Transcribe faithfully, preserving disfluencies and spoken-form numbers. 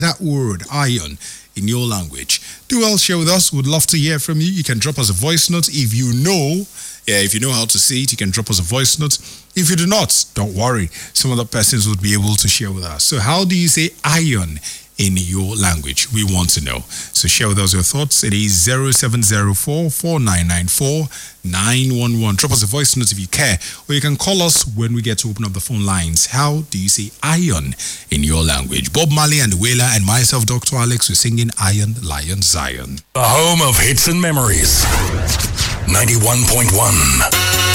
that word, iron, in your language. Do well, share with us. We'd love to hear from you. You can drop us a voice note if you know. Yeah, if you know how to say it, you can drop us a voice note. If you do not, don't worry. Some other persons would be able to share with us. So how do you say iron in your language? We want to know. So share with us your thoughts. It is zero seven zero four, four nine nine four, nine one one. Drop us a voice note if you care. Or you can call us when we get to open up the phone lines. How do you say iron in your language? Bob Marley and the Wailer and myself, Doctor Alex, we're singing Iron Lion Zion. The home of hits and memories. ninety-one point one.